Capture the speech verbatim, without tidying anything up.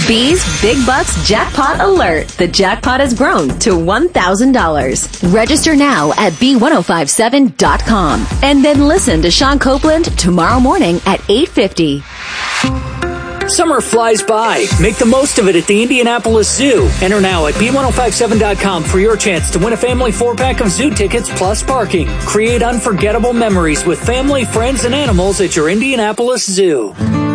Bees Big Bucks Jackpot Alert. The jackpot has grown to one thousand dollars. Register now at B ten fifty-seven dot com. And then listen to Sean Copeland tomorrow morning at eight fifty. Summer flies by. Make the most of it at the Indianapolis Zoo. Enter now at B ten fifty-seven dot com for your chance to win a family four-pack of zoo tickets plus parking. Create unforgettable memories with family, friends, and animals at your Indianapolis Zoo.